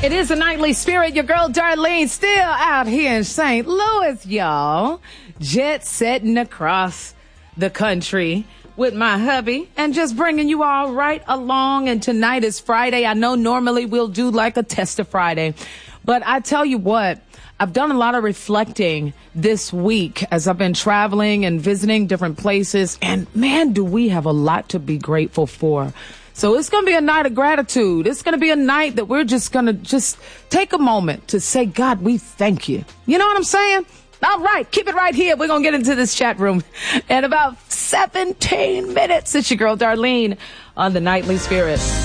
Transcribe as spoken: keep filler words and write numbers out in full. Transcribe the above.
It is a nightly spirit. Your girl Darlene still out here in Saint Louis, y'all. Jet setting across the country with my hubby and just bringing you all right along. And tonight is Friday. I know normally we'll do like a Tester Friday, but I tell you what, I've done a lot of reflecting this week as I've been traveling and visiting different places. And man, do we have a lot to be grateful for. So it's going to be a night of gratitude. It's going to be a night that we're just going to just take a moment to say, God, we thank you. You know what I'm saying? All right. Keep it right here. We're going to get into this chat room in about seventeen minutes. It's your girl, Darlene, on the Nightly Spirit.